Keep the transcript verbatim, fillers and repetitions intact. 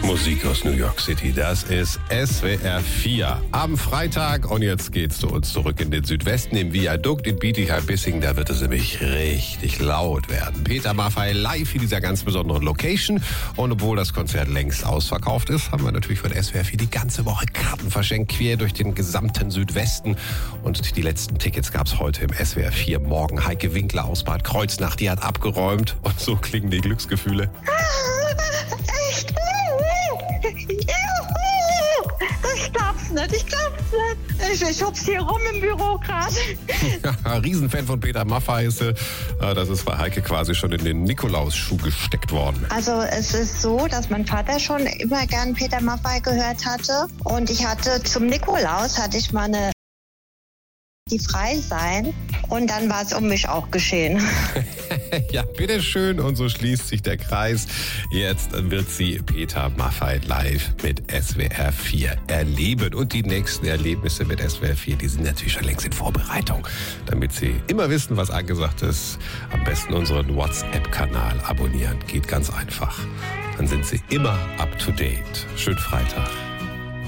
Musik aus New York City, das ist S W R vier am Freitag. Und jetzt geht's zu uns zurück in den Südwesten, im Viadukt in Bietigheim-Bissingen. Da wird es nämlich richtig laut werden. Peter Maffay live in dieser ganz besonderen Location. Und obwohl das Konzert längst ausverkauft ist, haben wir natürlich von S W R vier die ganze Woche Karten verschenkt, quer durch den gesamten Südwesten. Und die letzten Tickets gab's heute im S W R vier Morgen. Heike Winkler aus Bad Kreuznach, die hat abgeräumt. Und so klingen die Glücksgefühle. Echt? Ich glaub's nicht, ich glaub's nicht. Ich, ich hup's hier rum im Büro gerade. Ja, Riesenfan von Peter Maffay ist sie. Das ist bei Heike quasi schon in den Nikolausschuh gesteckt worden. Also es ist so, dass mein Vater schon immer gern Peter Maffay gehört hatte. Und ich hatte zum Nikolaus, hatte ich mal eine die frei sein. Und dann war es um mich auch geschehen. Ja, bitteschön. Und so schließt sich der Kreis. Jetzt wird sie Peter Maffay live mit S W R vier erleben. Und die nächsten Erlebnisse mit S W R vier, die sind natürlich schon längst in Vorbereitung. Damit Sie immer wissen, was angesagt ist, am besten unseren WhatsApp-Kanal abonnieren. Geht ganz einfach. Dann sind Sie immer up to date. Schönen Freitag.